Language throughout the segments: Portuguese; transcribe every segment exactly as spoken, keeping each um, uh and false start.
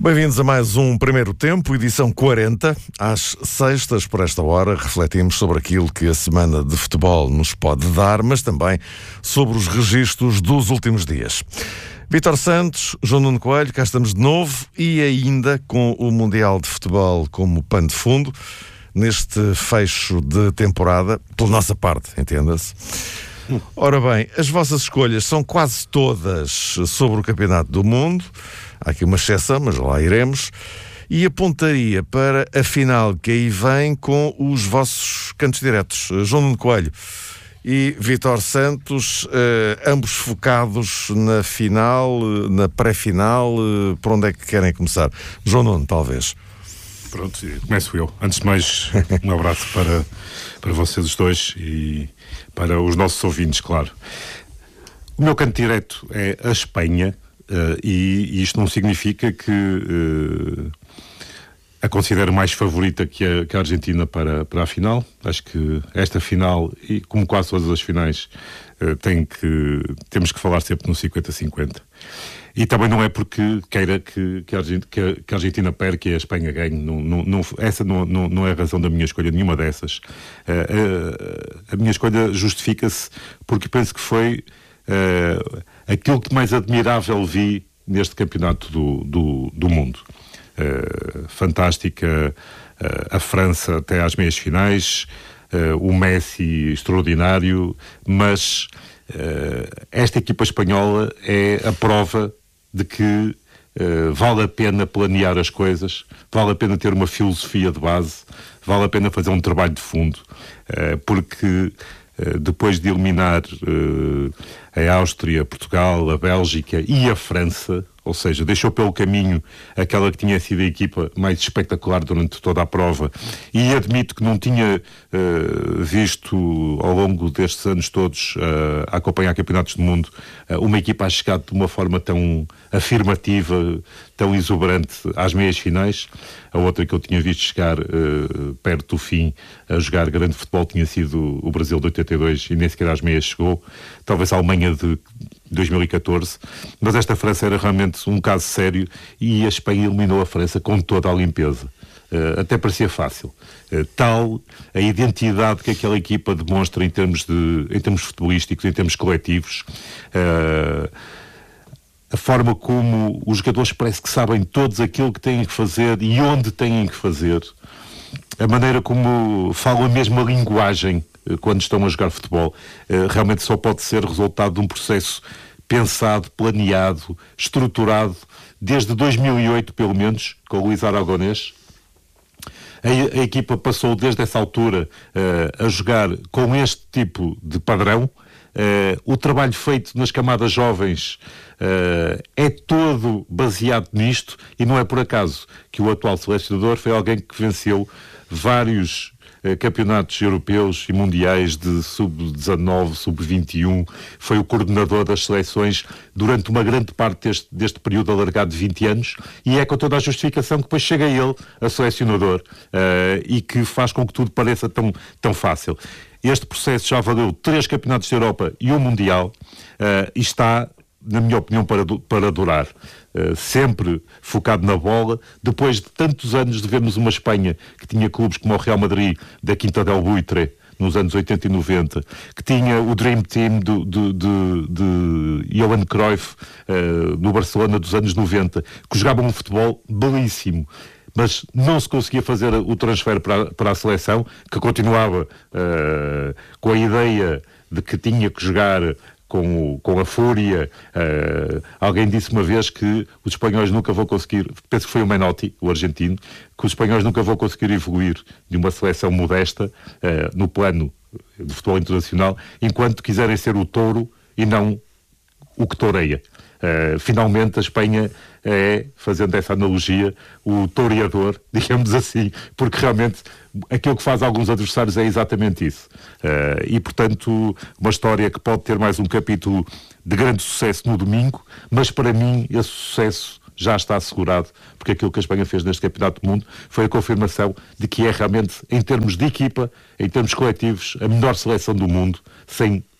Bem-vindos a mais um Primeiro Tempo, edição quarenta. Às sextas, por esta hora, refletimos sobre aquilo que a semana de futebol nos pode dar, mas também sobre os registros dos últimos dias. Vítor Santos, João Nuno Coelho, cá estamos de novo e ainda com o Mundial de Futebol como pano de fundo, neste fecho de temporada, pela nossa parte, entenda-se. Ora bem, as vossas escolhas são quase todas sobre o Campeonato do Mundo. Há aqui uma exceção, mas lá iremos. E apontaria para a final que aí vem com os vossos cantos diretos. João Nuno Coelho e Vítor Santos, eh, ambos focados na final, na pré-final. Eh, por onde é que querem começar? João Nuno, talvez. Pronto, começo eu. Antes de mais, um abraço para, para vocês os dois e para os nossos ouvintes, claro. O meu canto direto é a Espanha. Uh, e, e isto não significa que uh, a considero mais favorita que a, que a Argentina para, para a final. Acho que esta final, e como quase todas as finais, uh, tem que, temos que falar sempre no cinquenta a cinquenta. E também não é porque queira que, que, a, Argentina, que, a, que a Argentina perca e a Espanha ganhe. Não, não, não, essa não, não, não é a razão da minha escolha, nenhuma dessas. Uh, a, a minha escolha justifica-se porque penso que foi Uh, aquilo que mais admirável vi neste campeonato do, do, do mundo. Uh, fantástica uh, a França até às meias finais, uh, o Messi extraordinário, mas uh, esta equipa espanhola é a prova de que uh, vale a pena planear as coisas, vale a pena ter uma filosofia de base, vale a pena fazer um trabalho de fundo, uh, porque Uh, depois de eliminar uh, a Áustria, Portugal, a Bélgica e a França, ou seja, deixou pelo caminho aquela que tinha sido a equipa mais espetacular durante toda a prova, e admito que não tinha uh, visto ao longo destes anos todos uh, a acompanhar campeonatos do mundo uh, uma equipa a chegar de uma forma tão afirmativa, tão exuberante às meias finais. A outra que eu tinha visto chegar uh, perto do fim a jogar grande futebol tinha sido o Brasil de oitenta e dois e nem sequer às meias chegou, talvez a Alemanha de dois mil e catorze, mas esta França era realmente um caso sério e a Espanha eliminou a França com toda a limpeza. Uh, até parecia fácil. Uh, tal a identidade que aquela equipa demonstra em termos, de, em termos futebolísticos, em termos coletivos, uh, a forma como os jogadores parece que sabem todos aquilo que têm que fazer e onde têm que fazer, a maneira como falam a mesma linguagem quando estão a jogar futebol, realmente só pode ser resultado de um processo pensado, planeado, estruturado, desde dois mil e oito, pelo menos, com o Luís Aragonés. A, a equipa passou desde essa altura uh, a jogar com este tipo de padrão. Uh, o trabalho feito nas camadas jovens uh, é todo baseado nisto, e não é por acaso que o atual selecionador foi alguém que venceu vários uh, campeonatos europeus e mundiais de sub dezanove, sub vinte e um, foi o coordenador das seleções durante uma grande parte deste, deste período alargado de vinte anos, e é com toda a justificação que depois chega ele, a selecionador, uh, e que faz com que tudo pareça tão, tão fácil. Este processo já valeu três campeonatos da Europa e um Mundial, uh, e está, na minha opinião, para, para durar. Uh, sempre focado na bola, depois de tantos anos de vermos uma Espanha que tinha clubes como o Real Madrid, da Quinta del Buitre, nos anos oitenta e noventa, que tinha o Dream Team do, do, de, de Johan Cruyff uh, no Barcelona dos anos noventa, que jogavam um futebol belíssimo, mas não se conseguia fazer o transfer para a, para a seleção, que continuava uh, com a ideia de que tinha que jogar com, o, com a fúria. Uh, alguém disse uma vez que os espanhóis nunca vão conseguir, penso que foi o Menotti, o argentino, que os espanhóis nunca vão conseguir evoluir de uma seleção modesta uh, no plano de futebol internacional, enquanto quiserem ser o touro e não o que toureia. Uh, finalmente a Espanha é, fazendo essa analogia, o toreador, digamos assim, porque realmente aquilo que faz alguns adversários é exatamente isso. Uh, e, portanto, uma história que pode ter mais um capítulo de grande sucesso no domingo, mas para mim esse sucesso já está assegurado, porque aquilo que a Espanha fez neste Campeonato do Mundo foi a confirmação de que é realmente, em termos de equipa, em termos coletivos, a melhor seleção do mundo, sem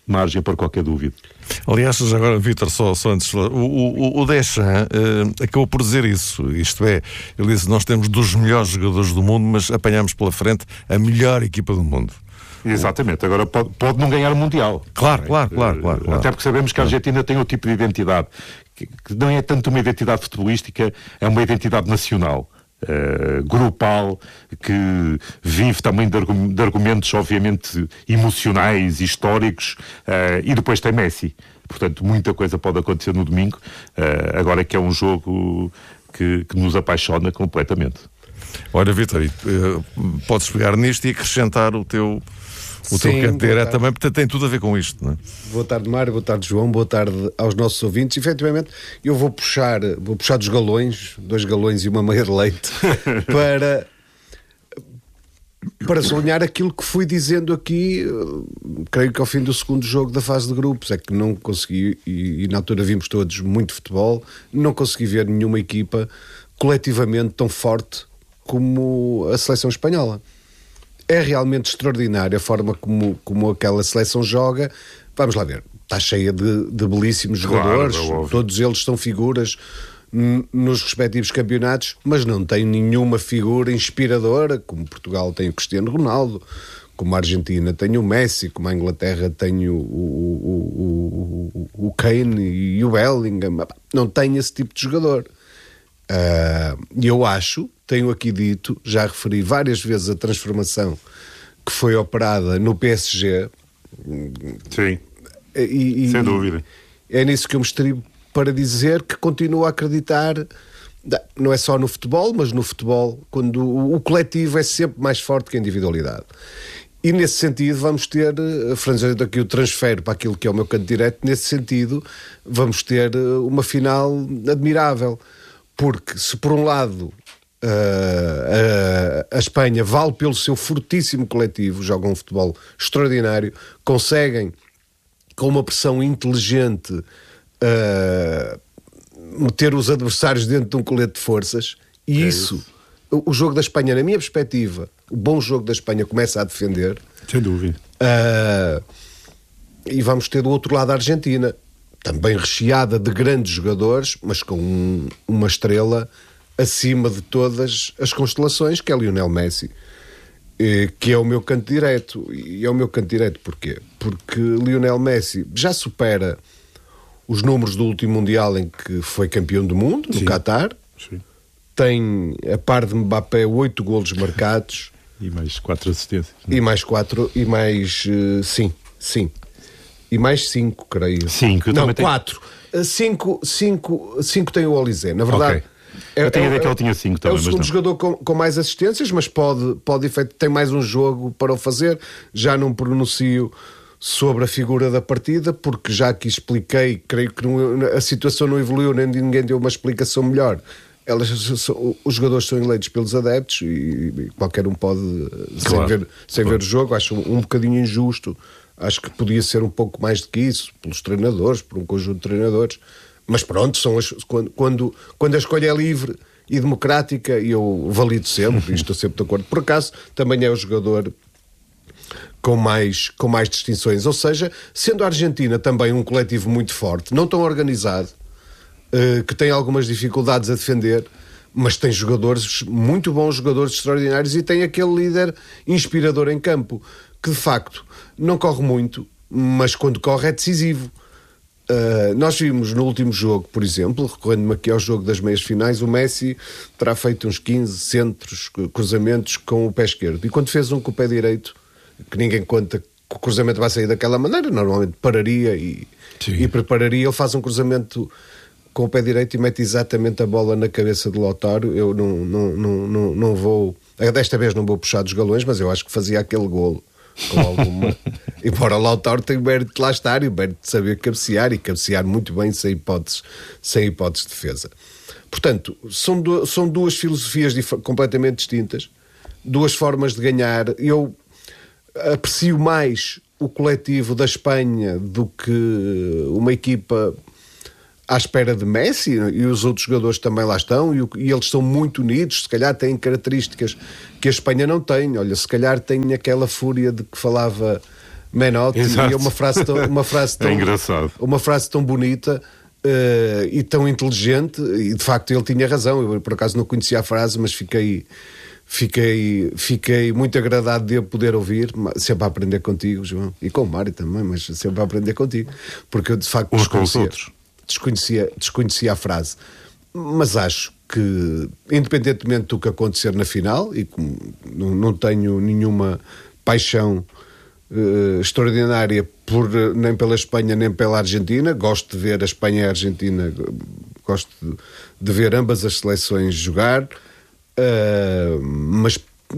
margem para qualquer dúvida. Aliás, já agora, Vítor, só, só antes, o, o, o Deschamps uh, acabou por dizer isso, isto é, ele disse, nós temos dos melhores jogadores do mundo, mas apanhamos pela frente a melhor equipa do mundo. Exatamente, agora pode, pode não ganhar o Mundial. Claro, claro, claro, claro, claro. Até porque sabemos que a Argentina tem outro tipo de identidade, que, que não é tanto uma identidade futebolística, é uma identidade nacional. Uh, grupal, que vive também de, argu- de argumentos obviamente emocionais, históricos, uh, e depois tem Messi, portanto muita coisa pode acontecer no domingo, uh, agora que é um jogo que, que nos apaixona completamente. Olha, Vítor, uh, podes pegar nisto e acrescentar o teu o Sim, teu canto direto também, porque tem tudo a ver com isto, não é? Boa tarde, Mário, boa tarde, João, boa tarde aos nossos ouvintes. Efetivamente, eu vou puxar, vou puxar dos galões, dois galões e uma meia de leite, para, para sublinhar aquilo que fui dizendo aqui, creio que ao fim do segundo jogo da fase de grupos, é que não consegui, e, e na altura vimos todos muito futebol, não consegui ver nenhuma equipa coletivamente tão forte como a seleção espanhola. É realmente extraordinária a forma como, como aquela seleção joga. Vamos lá ver, está cheia de, de belíssimos jogadores, claro, é todos eles são figuras n- nos respectivos campeonatos, mas não tem nenhuma figura inspiradora, como Portugal tem o Cristiano Ronaldo, como a Argentina tem o Messi, como a Inglaterra tem o, o, o, o, o Kane e o Bellingham. Não tem esse tipo de jogador. E uh, eu acho, tenho aqui dito, já referi várias vezes a transformação que foi operada no P S G. Sim, e, e, sem dúvida. É nisso que eu me estribo para dizer que continuo a acreditar, não é só no futebol, mas no futebol, quando o, o coletivo é sempre mais forte que a individualidade. E nesse sentido vamos ter, franzendo aqui o transfero para aquilo que é o meu canto direto, nesse sentido vamos ter uma final admirável. Porque se por um lado uh, uh, a Espanha vale pelo seu fortíssimo coletivo, jogam um futebol extraordinário, conseguem com uma pressão inteligente uh, meter os adversários dentro de um colete de forças, e é isso, isso, o, o jogo da Espanha, na minha perspectiva, o bom jogo da Espanha começa a defender. Sem dúvida. Uh, e vamos ter do outro lado a Argentina, também recheada de grandes jogadores, mas com um, uma estrela acima de todas as constelações, que é Lionel Messi, eh, que é o meu canto direto. E é o meu canto direto porquê? Porque Lionel Messi já supera os números do último Mundial em que foi campeão do mundo, no sim, Qatar. Sim. Tem, a par de Mbappé, oito golos marcados. E mais quatro assistências. Não? E mais quatro, e mais, uh, sim, sim. E mais cinco, creio. Cinco, eu não, também tenho... quatro. Cinco, cinco, cinco tem o Olizé. Na verdade, okay. Eu tinha ideia que ele tinha cinco também. É o segundo jogador com, com mais assistências, mas pode, pode efeito, tem mais um jogo para o fazer. Já não pronuncio sobre a figura da partida, porque já aqui expliquei, creio que não, a situação não evoluiu, nem ninguém deu uma explicação melhor. Elas, os jogadores são eleitos pelos adeptos e, e qualquer um pode, claro, sem, ver, sem claro. ver o jogo, acho um, um bocadinho injusto. Acho que podia ser um pouco mais do que isso, pelos treinadores, por um conjunto de treinadores. Mas pronto, são as, quando, quando, quando a escolha é livre e democrática, e eu valido sempre, e estou sempre de acordo. Por acaso, também é o jogador com mais, com mais distinções. Ou seja, sendo a Argentina também um coletivo muito forte, não tão organizado, uh, que tem algumas dificuldades a defender, mas tem jogadores, muito bons jogadores extraordinários, e tem aquele líder inspirador em campo, que de facto não corre muito, mas quando corre é decisivo. Uh, nós vimos no último jogo, por exemplo, recorrendo-me aqui ao jogo das meias finais, o Messi terá feito uns quinze centros, cruzamentos com o pé esquerdo, e quando fez um com o pé direito, que ninguém conta que o cruzamento vai sair daquela maneira, normalmente pararia e, e prepararia, ele faz um cruzamento com o pé direito e mete exatamente a bola na cabeça de Lautaro. Eu não, não, não, não, não vou, desta vez não vou puxar dos galões, mas eu acho que fazia aquele golo com alguma... Embora o Lautaro tenha o mérito de lá estar e o mérito de saber cabecear, e cabecear muito bem, sem hipótese, sem hipótese de defesa. Portanto, são, du- são duas filosofias dif- completamente distintas, duas formas de ganhar. Eu aprecio mais o coletivo da Espanha do que uma equipa à espera de Messi, e os outros jogadores também lá estão, e, o, e eles são muito unidos, se calhar têm características que a Espanha não tem. Olha, se calhar tem aquela fúria de que falava Menotti, Exato. e é uma frase tão, uma frase tão, É engraçado. uma frase tão bonita uh, e tão inteligente, e de facto ele tinha razão. Eu por acaso não conhecia a frase, mas fiquei, fiquei, fiquei muito agradado de eu poder ouvir, sempre a aprender contigo, João, e com o Mário também, mas sempre a aprender contigo, porque eu de facto Uns com os desconhecia, outros. desconhecia, desconhecia a frase. Mas acho que, independentemente do que acontecer na final, e como não, não tenho nenhuma paixão uh, extraordinária por, nem pela Espanha nem pela Argentina, gosto de ver a Espanha e a Argentina, gosto de, de ver ambas as seleções jogar, uh, mas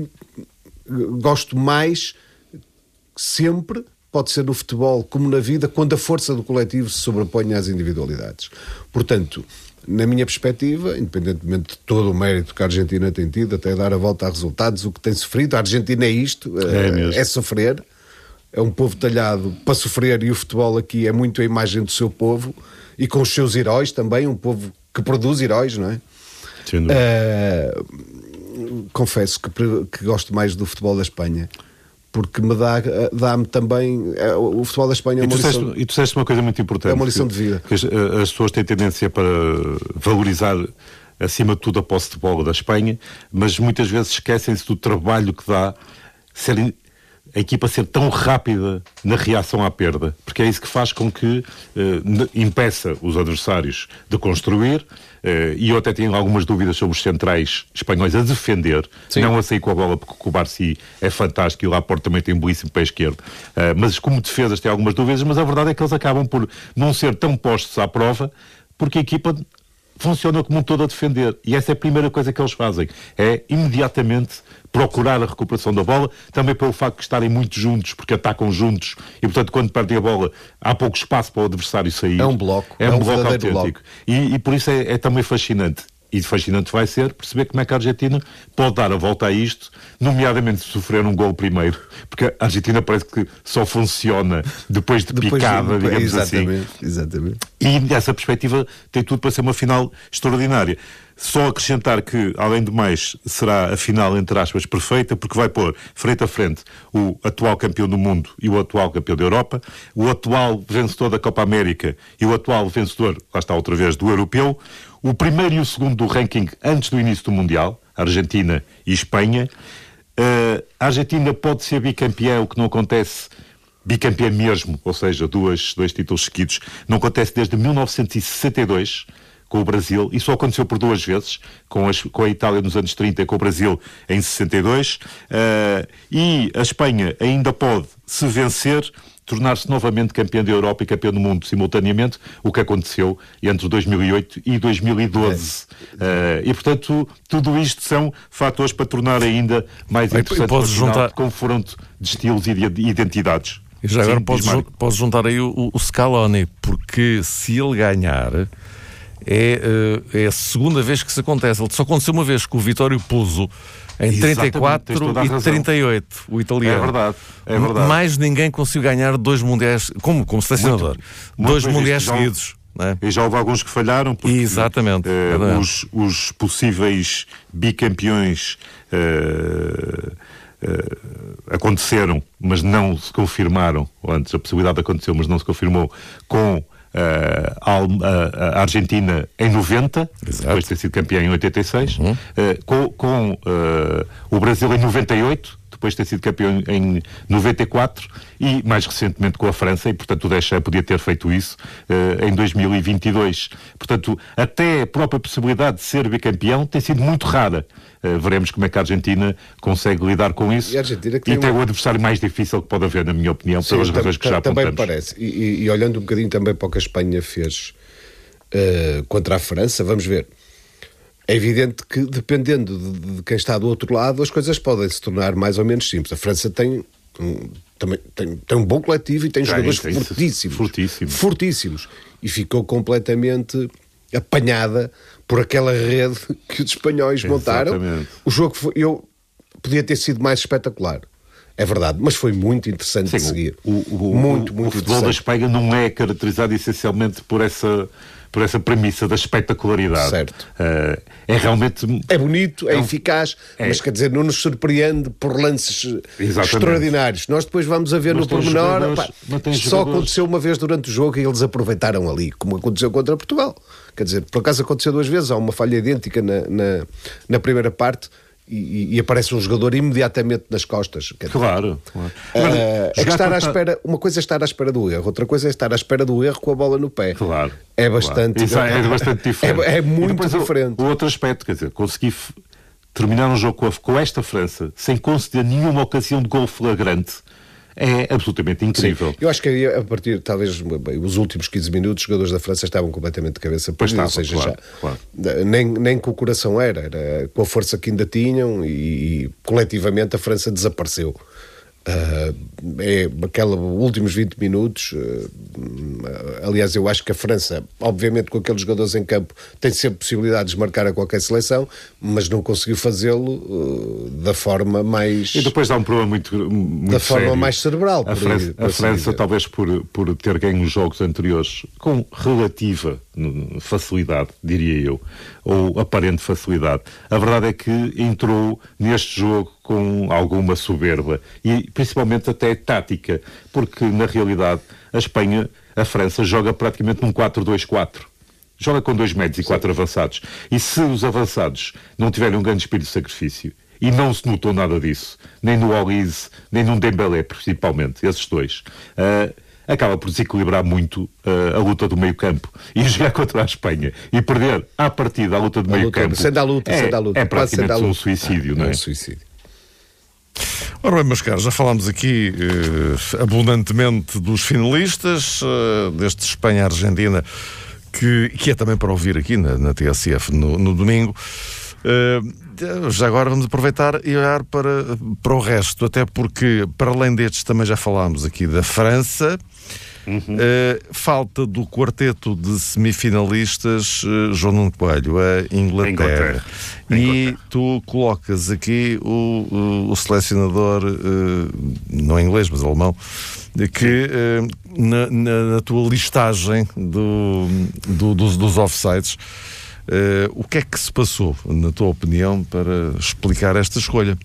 gosto mais sempre, pode ser no futebol como na vida, quando a força do coletivo se sobrepõe às individualidades. Portanto, na minha perspectiva, independentemente de todo o mérito que a Argentina tem tido, até dar a volta a resultados, o que tem sofrido, a Argentina é isto, é, é sofrer, é um povo talhado para sofrer, e o futebol aqui é muito a imagem do seu povo, e com os seus heróis também, um povo que produz heróis, não é? Sim, uh, confesso que, que gosto mais do futebol da Espanha, porque me dá, dá-me também, o futebol da Espanha é uma e tu lição... Disseste, e tu disseste uma coisa muito importante. É uma lição que, de vida. Que as, as pessoas têm tendência para valorizar, acima de tudo, a posse de bola da Espanha, mas muitas vezes esquecem-se do trabalho que dá ser, a equipa ser tão rápida na reação à perda, porque é isso que faz com que eh, impeça os adversários de construir. Uh, e eu até tenho algumas dúvidas sobre os centrais espanhóis a defender, Sim. não a sair com a bola, porque o Barci é fantástico e o Laporte também tem um belíssimo pé esquerdo. Uh, mas como defesas tem algumas dúvidas, mas a verdade é que eles acabam por não ser tão postos à prova, porque a equipa funciona como um todo a defender. E essa é a primeira coisa que eles fazem, é imediatamente procurar a recuperação da bola, também pelo facto de estarem muito juntos, porque atacam juntos, e portanto quando perdem a bola há pouco espaço para o adversário sair. É um bloco. É um, é um bloco autêntico. Bloco. E, e por isso é, é também fascinante. E fascinante vai ser perceber como é que a Argentina pode dar a volta a isto, nomeadamente se sofrer um gol primeiro, porque a Argentina parece que só funciona depois de depois picada, de, digamos exatamente, assim. Exatamente. E nessa perspectiva tem tudo para ser uma final extraordinária. Só acrescentar que, além de mais, será a final, entre aspas, perfeita, porque vai pôr frente a frente o atual campeão do mundo e o atual campeão da Europa, o atual vencedor da Copa América e o atual vencedor, lá está outra vez, do Europeu, o primeiro e o segundo do ranking antes do início do Mundial, Argentina e Espanha. Uh, a Argentina pode ser bicampeã, o que não acontece, bicampeã mesmo, ou seja, duas, dois títulos seguidos, não acontece desde mil novecentos e sessenta e dois, com o Brasil, e só aconteceu por duas vezes, com, as, com a Itália nos anos trinta e com o Brasil em sessenta e dois, uh, e a Espanha ainda pode, se vencer, tornar-se novamente campeã da Europa e campeã do mundo simultaneamente, o que aconteceu entre dois mil e oito e dois mil e doze. É. Uh, e, portanto, tudo isto são fatores para tornar ainda mais Bem, interessante podes o final, juntar... confronto de estilos e de identidades. E já Sim, agora podes, jun- podes juntar aí o, o Scaloni, porque se ele ganhar, é, uh, é a segunda vez que isso acontece. Ele só aconteceu uma vez com o Vitório Puzo, em trinta e quatro e trinta e oito, o italiano. É verdade, é verdade. Mais ninguém conseguiu ganhar dois mundiais, como, como selecionador, muito, dois muito mundiais seguidos. Já, é? E já houve alguns que falharam, porque Exatamente, uh, os, os possíveis bicampeões uh, uh, aconteceram, mas não se confirmaram, ou antes a possibilidade aconteceu, mas não se confirmou, com Uh, a, a Argentina em noventa, Exato. Depois de ter sido campeã em oitenta e seis, uhum. uh, com, com uh, o Brasil em noventa e oito, depois de ter sido campeão em noventa e quatro, e mais recentemente com a França, e portanto o Deschamps podia ter feito isso uh, em dois mil e vinte e dois. Portanto, até a própria possibilidade de ser bicampeão tem sido muito rara. Uh, veremos como é que a Argentina consegue lidar com isso. E, a Argentina que e tem, tem um... o adversário mais difícil que pode haver, na minha opinião, Sim, pelas razões que já apontamos. Também parece. E, e, e olhando um bocadinho também para o que a Espanha fez uh, contra a França, vamos ver. É evidente que, dependendo de, de quem está do outro lado, as coisas podem se tornar mais ou menos simples. A França tem um, também, tem, tem um bom coletivo e tem, tem jogadores tem, fortíssimos, fortíssimos. Fortíssimos. E ficou completamente apanhada por aquela rede que os espanhóis montaram. Exatamente. O jogo foi, eu, podia ter sido mais espetacular. É verdade, mas foi muito interessante Sim, de seguir. O, o, muito, o, muito o futebol da Espanha não é caracterizado essencialmente por essa... por essa premissa da espetacularidade. Certo. Uh, é realmente... É bonito, é, é um... eficaz, é. mas quer dizer, não nos surpreende por lances Exatamente. extraordinários. Nós depois vamos a ver mas no pormenor. Pá, só jogadores... aconteceu uma vez durante o jogo e eles aproveitaram ali, como aconteceu contra Portugal. Quer dizer, por acaso aconteceu duas vezes, há uma falha idêntica na, na, na primeira parte. E, e aparece um jogador imediatamente nas costas. Claro, claro. Uh, é que estar à espera, uma coisa é estar à espera do erro, outra coisa é estar à espera do erro com a bola no pé. Claro. É bastante, claro. É, é bastante diferente. É, é muito diferente. O, o outro aspecto, quer dizer, consegui f- terminar um jogo com, a, com esta França sem conceder nenhuma ocasião de gol flagrante. É absolutamente incrível. Sim, eu acho que a partir, talvez, bem, os últimos quinze minutos, os jogadores da França estavam completamente de cabeça para isso, ou seja, claro, já, claro. Nem, nem com o coração era, era com a força que ainda tinham e, e coletivamente a França desapareceu. Uh, é aqueles últimos vinte minutos, uh, aliás, eu acho que a França, obviamente com aqueles jogadores em campo, tem sempre possibilidades de marcar a qualquer seleção, mas não conseguiu fazê-lo uh, da forma mais... E depois dá um problema muito, muito da sério. forma mais cerebral. A França, a França talvez por, por ter ganho os jogos anteriores com relativa facilidade, diria eu, ou aparente facilidade. A verdade é que entrou neste jogo com alguma soberba e principalmente até tática, porque na realidade a Espanha, a França, joga praticamente num quatro dois quatro. Joga com dois médios e quatro avançados. E se os avançados não tiverem um grande espírito de sacrifício, e não se notou nada disso, nem no Olise, nem no Dembélé, principalmente, esses dois, uh, acaba por desequilibrar muito uh, a luta do meio-campo. E jogar contra a Espanha e perder à partida a luta do meio-campo sendo a luta, é, sendo a luta, é praticamente luta. um suicídio, ah, não é? É um suicídio. Ora bem, meus caros, já falámos aqui eh, abundantemente dos finalistas, eh, deste Espanha-Argentina, que, que é também para ouvir aqui na, na T S F no, no domingo. Eh, já agora vamos aproveitar e olhar para, para o resto, até porque, para além destes, também já falámos aqui da França. Uhum. Uh, falta do quarteto de semifinalistas uh, João Nuno Coelho, a Inglaterra. Inglaterra. E Inglaterra. tu colocas aqui o, o, o selecionador, uh, não inglês, mas alemão, que uh, na, na, na tua listagem do, do, dos, dos offsides, uh, o que é que se passou, na tua opinião, para explicar esta escolha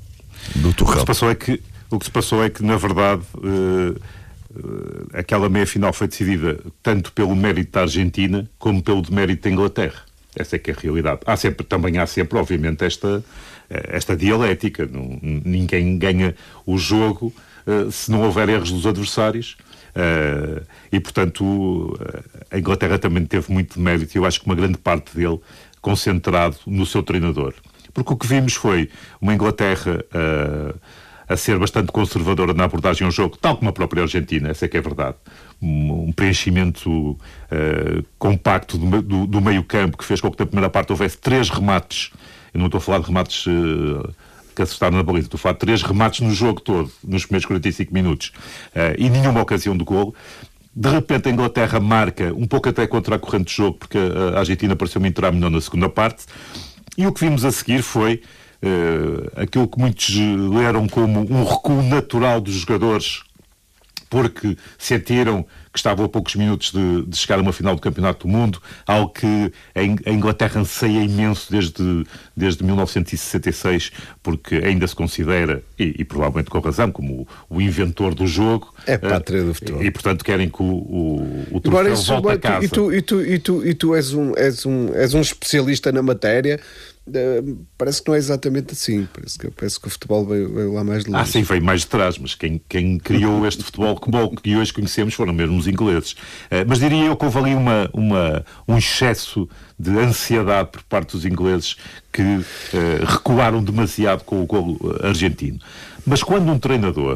do Tuchel? O que se passou é que, o que, se passou é que na verdade... Uh, Uh, aquela meia-final foi decidida tanto pelo mérito da Argentina como pelo demérito da Inglaterra. Essa é que é a realidade. Há sempre, também há sempre, obviamente, esta, esta dialética. Não, ninguém ganha o jogo uh, se não houver erros dos adversários. Uh, e, portanto, a Inglaterra também teve muito demérito. Eu acho que uma grande parte dele concentrado no seu treinador. Porque o que vimos foi uma Inglaterra... Uh, a ser bastante conservadora na abordagem ao jogo, tal como a própria Argentina, essa é que é verdade. Um, um preenchimento uh, compacto do, do, do meio-campo que fez com que na primeira parte houvesse três remates. Eu não estou a falar de remates uh, que acertaram na baliza, estou a falar de três remates no jogo todo, nos primeiros quarenta e cinco minutos. Uh, e nenhuma ocasião de golo. De repente a Inglaterra marca, um pouco até contra a corrente de jogo, porque a Argentina pareceu-me entrar melhor na segunda parte. E o que vimos a seguir foi Uh, aquilo que muitos leram como um recuo natural dos jogadores, porque sentiram que estavam a poucos minutos de, de chegar a uma final do Campeonato do Mundo, algo que a Inglaterra anseia imenso desde, desde mil novecentos e sessenta e seis, porque ainda se considera, e, e provavelmente com razão, como o, o inventor do jogo. É pátria do futebol. E, e portanto querem que o, o, o troféu volte a casa. E tu, e tu, e tu, e tu és, um, és, um, és um especialista na matéria. Uh, parece que não é exatamente assim. Parece que, parece que o futebol veio, veio lá mais de longe. Ah, sim, veio mais de trás, mas quem, quem criou este futebol que hoje conhecemos foram mesmo os ingleses. Uh, mas diria eu que houve ali uma, uma, um excesso de ansiedade por parte dos ingleses que uh, recuaram demasiado com o golo argentino. Mas quando um treinador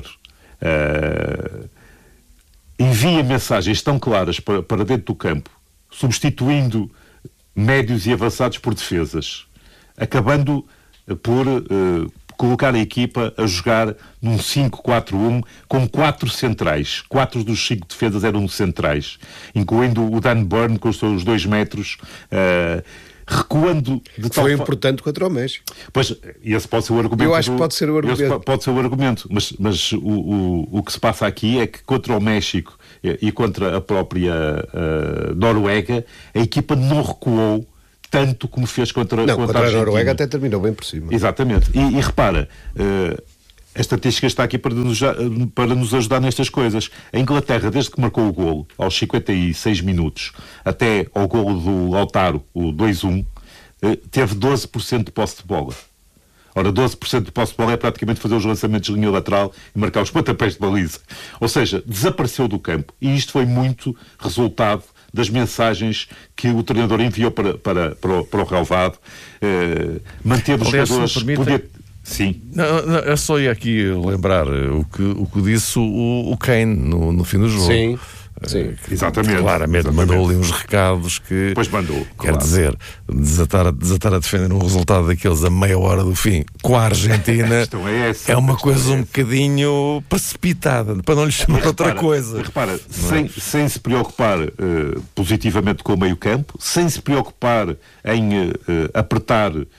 uh, envia mensagens tão claras para, para dentro do campo, substituindo médios e avançados por defesas, acabando por uh, colocar a equipa a jogar num cinco quatro um com quatro centrais. Quatro dos cinco defesas eram centrais, incluindo o Dan Burn com os seus dois metros. Uh, recuando de tal Foi fa... importante contra o México. Pois, esse pode ser o argumento. Eu acho do... que pode ser o argumento. Esse pode ser o argumento, mas, mas o, o, o que se passa aqui é que contra o México e contra a própria uh, Noruega, a equipa não recuou tanto como fez contra, não, contra, contra a Argentina. a Noruega até terminou bem por cima. Exatamente. E, e repara, uh, a estatística está aqui para nos, para nos ajudar nestas coisas. A Inglaterra, desde que marcou o golo, aos cinquenta e seis minutos, até ao golo do Lautaro, o dois a um, uh, teve doze por cento de posse de bola. Ora, doze por cento de posse de bola é praticamente fazer os lançamentos de linha lateral e marcar os pontapés de baliza. Ou seja, desapareceu do campo. E isto foi muito resultado das mensagens que o treinador enviou para, para, para, o, para o relvado. Eh, manteve os jogadores... Podia... Sim. Não, não, eu só ia aqui lembrar o que, o que disse o, o Kane no, no fim do jogo. Sim. Sim, exatamente. Claramente exatamente. Mandou ali uns recados que. Pois mandou. Quer claro. dizer, desatar a, desatar a defender um resultado daqueles a meia hora do fim com a Argentina é, essa, é uma coisa é um bocadinho precipitada, para não lhe chamar repara, outra coisa. Repara, sem, sem se preocupar uh, positivamente com o meio-campo, sem se preocupar em uh, apertar uh,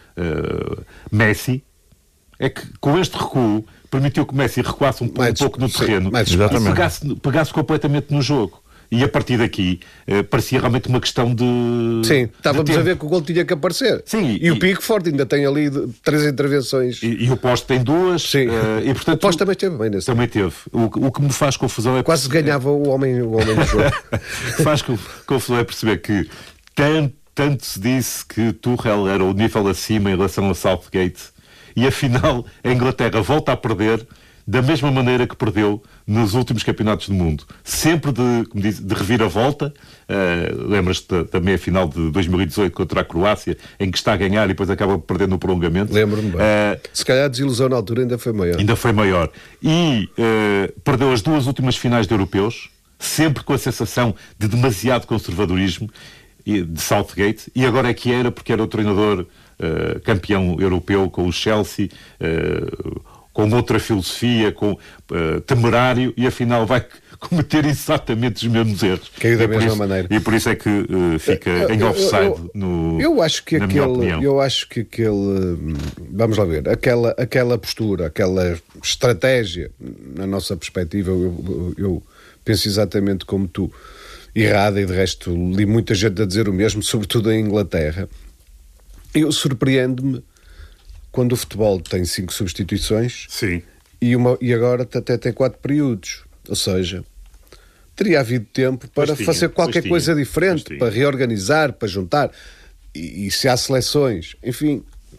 Messi, é que com este recuo permitiu que o Messi recuasse um, mais, um pouco no terreno sim, e pegasse, pegasse completamente no jogo. E a partir daqui eh, parecia realmente uma questão de... Sim, estávamos de a ver que o gol tinha que aparecer. Sim, e, e o Pickford ainda tem ali três intervenções. E, e o Poste tem duas. Sim. Uh, e, portanto, o Poste também esteve bem nesse. Também teve. O, o que me faz confusão é... Quase ganhava o homem, o homem do jogo. Faz confusão é perceber que tanto, tanto se disse que Tuchel era o nível acima em relação a Southgate e afinal a Inglaterra volta a perder da mesma maneira que perdeu nos últimos campeonatos do mundo. Sempre de, como diz, de reviravolta. Uh, lembras-te da, da meia-final de dois mil e dezoito contra a Croácia, em que está a ganhar e depois acaba perdendo no prolongamento? Lembro-me bem. Uh, Se calhar a desilusão na altura ainda foi maior. Ainda foi maior. E uh, perdeu as duas últimas finais de europeus, sempre com a sensação de demasiado conservadorismo de Southgate, e agora é que era, porque era o treinador uh, campeão europeu com o Chelsea, uh, com outra filosofia, com uh, temerário, e afinal vai cometer exatamente os mesmos erros. Caiu da e mesma isso, maneira. E por isso é que uh, fica eu, em offside eu, eu, no, eu acho que na aquele, minha opinião. Eu acho que aquele... Vamos lá ver. Aquela, aquela postura, aquela estratégia, na nossa perspectiva, eu, eu, eu penso exatamente como tu, errada, e de resto li muita gente a dizer o mesmo, sobretudo em Inglaterra. Eu surpreendo-me quando o futebol tem cinco substituições. Sim. E, uma, e agora até tem quatro períodos. Ou seja, teria havido tempo para tinha, fazer qualquer coisa tinha, diferente, para reorganizar, para juntar. E, e se há seleções, enfim,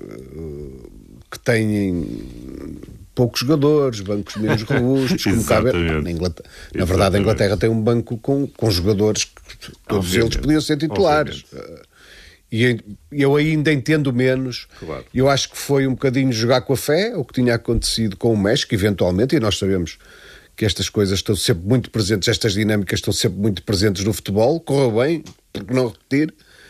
uh, que têm poucos jogadores, bancos menos robustos, como cabe. Na, Inglaterra, na verdade, a Inglaterra tem um banco com, com jogadores que todos obviamente. Eles podiam ser titulares. Uh, e eu ainda entendo menos. Claro. Eu acho que foi um bocadinho jogar com a fé, o que tinha acontecido com o México, eventualmente, e nós sabemos que estas coisas estão sempre muito presentes, estas dinâmicas estão sempre muito presentes no futebol. Correu bem, porque não repetir?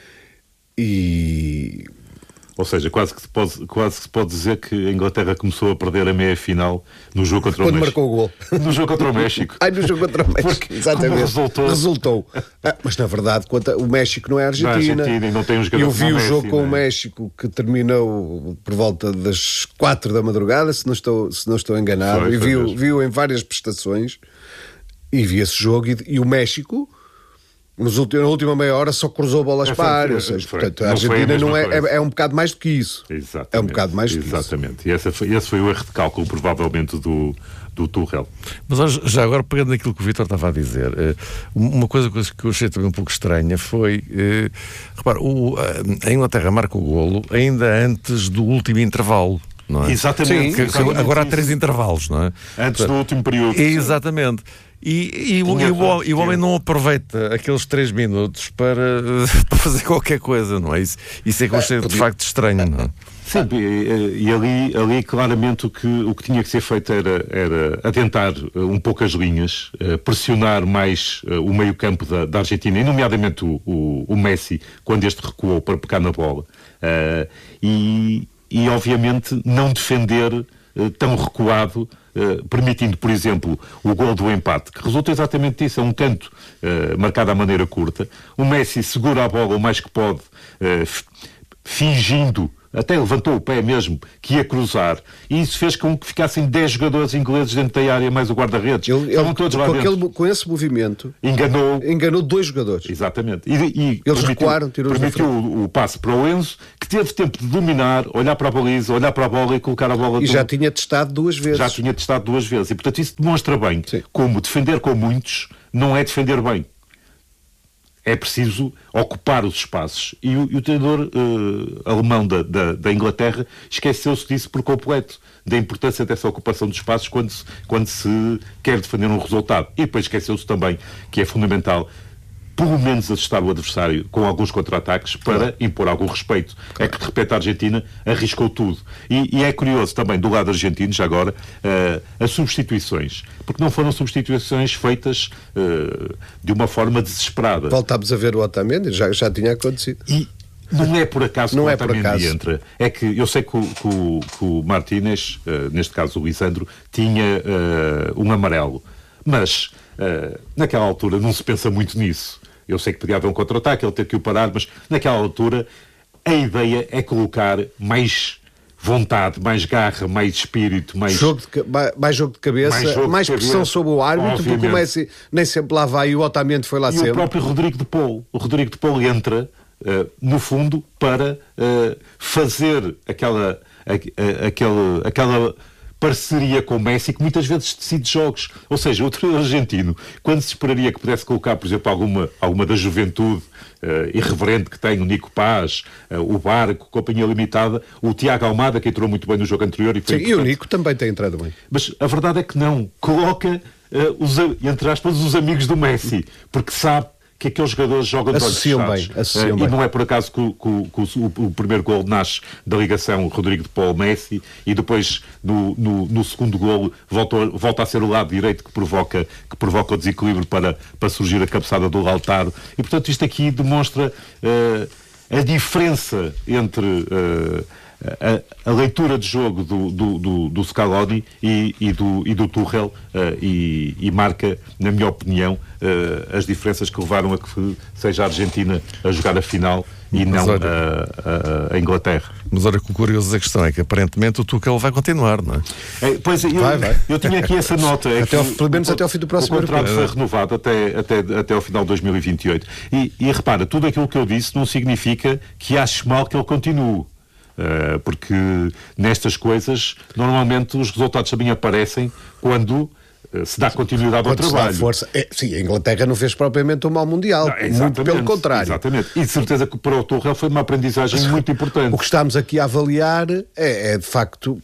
E... Ou seja, quase que, se pode, quase que se pode dizer que a Inglaterra começou a perder a meia-final no jogo contra Quando o México. Quando marcou o gol. No jogo contra o México. Ai, no jogo contra o México. Porque, exatamente. Resultou. Resultou. Ah, mas, na verdade, o México não é a Argentina. Não é Argentina e não tem um jogador Eu vi o Messi, jogo com né? o México que terminou por volta das quatro da madrugada, se não estou, se não estou enganado. Foi, e foi vi, vi-o em várias prestações. E vi esse jogo. E, e o México... Nos últimos, na última meia hora só cruzou bolas é, para a área. Portanto, a Argentina não, não é, é, é um bocado mais do que isso. Exatamente. É um bocado mais do que Exatamente. isso. E esse foi, esse foi o erro de cálculo, provavelmente, do, do Tuchel. Mas já agora, pegando naquilo que o Vítor estava a dizer, uma coisa que eu achei também um pouco estranha foi, repara, o, a Inglaterra marca o golo ainda antes do último intervalo. Não é? Exatamente. Sim, que, exatamente agora isso. há três intervalos, não é? Antes Portanto, do último período. Exatamente. E, e, o, e, o, e o homem não aproveita aqueles três minutos para, para fazer qualquer coisa, não é? Isso, isso é que eu achei de facto estranho, não é? Sim, e, e ali, ali claramente o que, o que tinha que ser feito era, era atentar um pouco as linhas, pressionar mais o meio-campo da, da Argentina, e nomeadamente o, o, o Messi, quando este recuou para pegar na bola. Uh, e, e, obviamente, não defender uh, tão recuado, uh, permitindo, por exemplo, o gol do empate, que resulta exatamente disso, é um canto uh, marcado à maneira curta. O Messi segura a bola o mais que pode, uh, fingindo, até levantou o pé mesmo, que ia cruzar, e isso fez com que ficassem dez jogadores ingleses dentro da área, mais o guarda-redes. Ele, Estavam ele, todos lá com, dentro. aquele, com esse movimento, Enganou... enganou dois jogadores. Exatamente. E, e Eles permitiu, recuaram, tirou-os da permitiu o, o passe para o Enzo, que teve tempo de dominar, olhar para a baliza, olhar para a bola e colocar a bola... E do... já tinha testado duas vezes. Já tinha testado duas vezes. E, portanto, isso demonstra bem Sim. como defender com muitos não é defender bem. É preciso ocupar os espaços. E o, e o treinador uh, alemão da, da, da Inglaterra esqueceu-se disso por completo, da importância dessa ocupação dos espaços quando se, quando se quer defender um resultado. E depois esqueceu-se também que é fundamental pelo menos assustar o adversário com alguns contra-ataques para claro. impor algum respeito. Claro. É que, de repente, a Argentina arriscou tudo. E, e é curioso também, do lado argentino, já agora, uh, as substituições. Porque não foram substituições feitas uh, de uma forma desesperada. Voltámos a ver o Otamendi, já, já tinha acontecido. E não é por acaso não que o é Otamendi entra. É que eu sei que o, que o, que o Martínez, uh, neste caso o Lisandro, tinha uh, um amarelo. Mas, uh, naquela altura, não se pensa muito nisso. Eu sei que podia haver um contra-ataque, ele ter que o parar, mas naquela altura a ideia é colocar mais vontade, mais garra, mais espírito, mais jogo de, mais jogo de cabeça, mais, jogo mais de pressão cabeça, sobre o árbitro, obviamente. Porque o Messi nem sempre lá vai e o Otamendi foi lá e sempre. E o próprio Rodrigo de Paul. O Rodrigo de Paul entra, uh, no fundo, para uh, fazer aquela, a, a, aquela, aquela parceria com o Messi, que muitas vezes decide jogos. Ou seja, o treinador argentino, quando se esperaria que pudesse colocar, por exemplo, alguma, alguma da juventude uh, irreverente que tem, o Nico Paz, uh, o Barco, Companhia Limitada, o Tiago Almada, que entrou muito bem no jogo anterior. E, foi Sim, e o Nico também tem entrado bem. Mas a verdade é que não. Coloca, uh, os, entre aspas, os amigos do Messi, porque sabe que aqueles jogadores jogam de olhos fechados. Bem, associam uh, bem. E não é por acaso que, que, que o, o primeiro gol nasce da ligação Rodrigo de Paul Messi e depois no, no, no segundo golo volta, volta a ser o lado direito que provoca, que provoca o desequilíbrio para, para surgir a cabeçada do Lautaro. E portanto isto aqui demonstra uh, a diferença entre uh, a, a leitura de jogo do, do, do, do Scaloni e, e, do, e do Tuchel uh, e, e marca, na minha opinião, uh, as diferenças que levaram a que seja a Argentina a jogar a final e mas não olha, a, a, a Inglaterra. Mas olha que o curioso da questão é que aparentemente o Tuchel vai continuar, não é? é pois eu, vai, vai. eu tinha aqui essa nota. É até que ao, pelo menos o, até ao fim do próximo ano. O contrato foi renovado até, até, até ao final de dois mil e vinte e oito. E, e repara, tudo aquilo que eu disse não significa que ache mal que ele continue. Uh, porque nestas coisas normalmente os resultados também aparecem quando uh, se dá continuidade ao trabalho. Força. É, sim, a Inglaterra não fez propriamente um mau Mundial, não, muito pelo contrário. Exatamente. E de certeza que para o Tuchel foi uma aprendizagem Mas, muito importante. O que estamos aqui a avaliar é, é de facto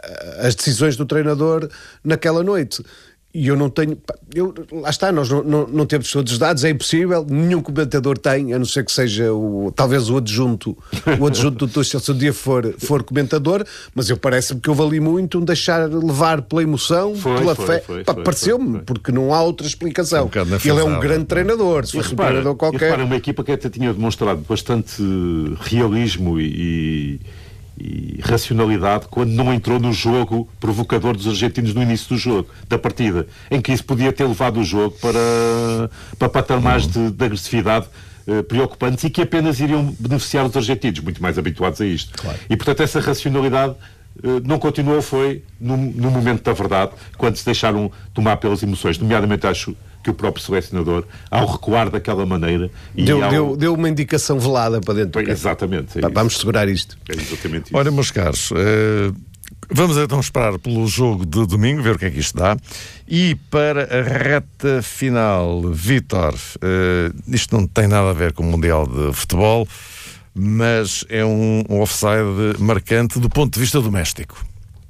as decisões do treinador naquela noite. E eu não tenho... Eu, lá está, nós não, não, não temos todos os dados, é impossível, nenhum comentador tem, a não ser que seja o, talvez o adjunto, o adjunto do Tuchel, se um dia for, for comentador, mas eu parece-me que houve ali muito um deixar levar pela emoção, foi, pela foi, fé. Foi, Pá, foi, pareceu-me, foi, foi. porque não há outra explicação. Um Ele é um grande treinador, se fosse repara, um treinador qualquer... E repara, uma equipa que até tinha demonstrado bastante realismo e... e racionalidade quando não entrou no jogo provocador dos argentinos no início do jogo, da partida, em que isso podia ter levado o jogo para, para patamares de, de agressividade uh, preocupantes e que apenas iriam beneficiar os argentinos, muito mais habituados a isto. Claro. E portanto essa racionalidade uh, não continuou, foi no, no momento da verdade, quando se deixaram tomar pelas emoções, nomeadamente acho que o próprio selecionador, ao recuar daquela maneira... E deu, ao... deu, deu uma indicação velada para dentro do campo. Exatamente. É Pá, vamos segurar isto. É exatamente isso. Olha, meus caros, uh, vamos então esperar pelo jogo de domingo, ver o que é que isto dá. E para a reta final, Vítor, uh, isto não tem nada a ver com o Mundial de Futebol, mas é um, um offside marcante do ponto de vista doméstico.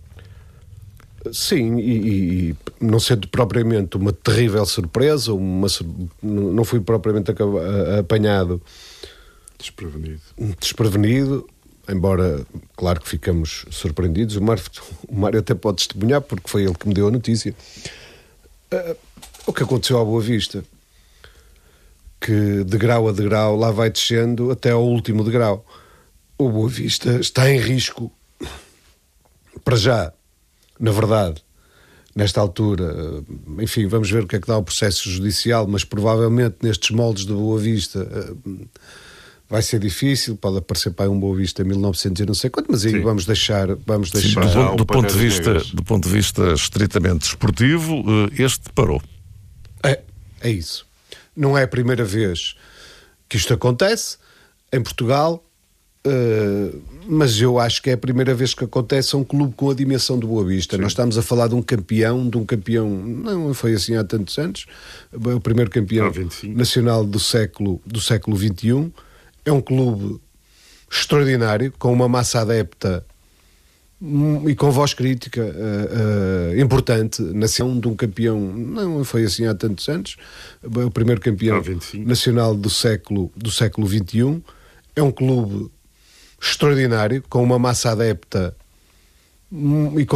Sim, e, e não sendo propriamente uma terrível surpresa, uma, não fui propriamente apanhado desprevenido. desprevenido, embora, claro que ficamos surpreendidos. O Mário, o Mário até pode testemunhar, porque foi ele que me deu a notícia. Uh, o que aconteceu à Boa Vista, que de grau a degrau lá vai descendo até ao último degrau. O Boa Vista está em risco, para já. Na verdade, nesta altura, enfim, vamos ver o que é que dá o processo judicial, mas provavelmente nestes moldes de Boa Vista vai ser difícil, pode aparecer para aí um Boa Vista em mil e novecentos e não sei quanto, mas aí Sim. vamos deixar... Vamos Sim, deixar... do, Já do o ponto de Panteras vista, Negras. do ponto de vista estritamente esportivo, eh, este parou. É, é isso. Não é a primeira vez que isto acontece em Portugal, uh, mas eu acho que é a primeira vez que acontece a um clube com a dimensão do Boa Vista. Sim. Nós estamos a falar de um campeão, de um campeão, não foi assim há tantos anos, o primeiro campeão nacional do século, do século vinte e um. É um clube extraordinário, com uma massa adepta e com voz crítica uh, uh, importante, nação de um campeão, não foi assim há tantos anos, o primeiro campeão nacional do século, do século vinte e um. É um clube extraordinário, com uma massa adepta e com